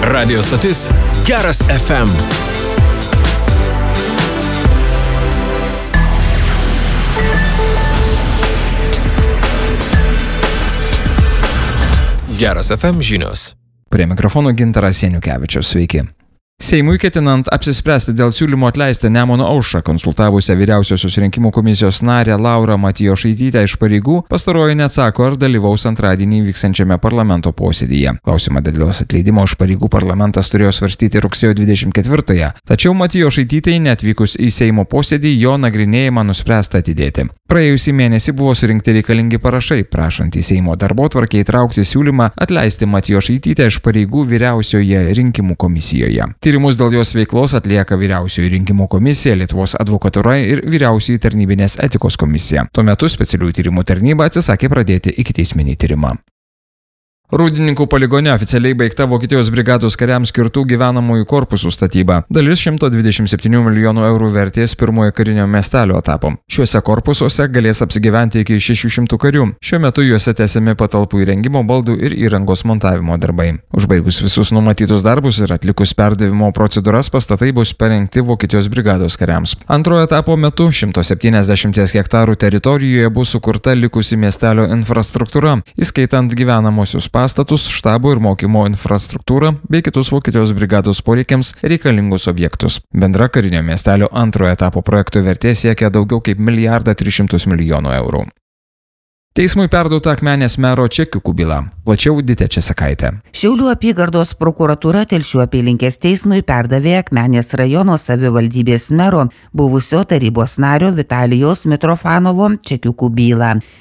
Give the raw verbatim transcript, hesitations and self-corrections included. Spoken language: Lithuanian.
Radio stotis Geras F M. Geras F M žinios. Prie mikrofono Gintaras Janiukevičius, sveiki. Seimui ketinant apsispręsti dėl siūlymo atleisti Nemuno aušrą konsultavusią vyriausiosios rinkimų komisijos narę Laurą Matijošaitytę iš pareigų, pastaroji neatsako, ar dalyvaus antradienį vyksančiame parlamento posėdyje. Klausimą dėl jos atleidimo iš pareigų parlamentas turėjo svarstyti rugsėjo dvidešimt ketvirtąją, tačiau Matijošaitytei neatvykus į Seimo posėdį jo nagrinėjimą nuspręsta atidėti. Praėjusį mėnesį buvo surinkti reikalingi parašai, prašant į Seimo darbotvarkę įtraukti siūlymą atleisti Matijošaitytę iš pareigų vyriausioje rinkimų komisijoje. Tyrimus dėl jos veiklos atlieka Vyriausioji rinkimų komisija, Lietuvos advokatūra ir Vyriausioji tarnybinės etikos komisija. Tuo metu specialiųjų tyrimų tarnyba atsisakė pradėti ikiteisminį tyrimą. Rūdininkų poligone oficialiai baigta Vokietijos brigados kariams skirtų gyvenamųjų korpusų statyba. Dalis šimto dvidešimt septynių milijonų eurų vertės pirmojo karinio miestelio etapo. Šiuose korpusuose galės apsigyventi iki šešių šimtų karių. Šiuo metu juose tęsiami patalpų įrengimo, baldų ir įrangos montavimo darbai. Užbaigus visus numatytus darbus ir atlikus perdavimo procedūras, pastatai bus parengti Vokietijos brigados kariams. Antrojo etapo metu šimto septyniasdešimties hektarų teritorijoje bus sukurta likusi miestelio infrastruktūra, įskaitant gyvenamosius pastatus, štabo ir mokymo infrastruktūrą bei kitus Vokietijos brigados poreikiams reikalingus objektus. Bendra karinio miestelio antrojo etapo projekto vertė siekia daugiau kaip milijardą tris šimtus milijonų eurų. Teismui perduota Akmenės mero čekiukų byla. Plačiau Ditė Česakaitė. Šiaulių apygardos prokuratūra Telšių apylinkės teismui perdavė Akmenės rajono savivaldybės mero, buvusio tarybos nario Vitalijaus Mitrofanovo čekiukų bylą.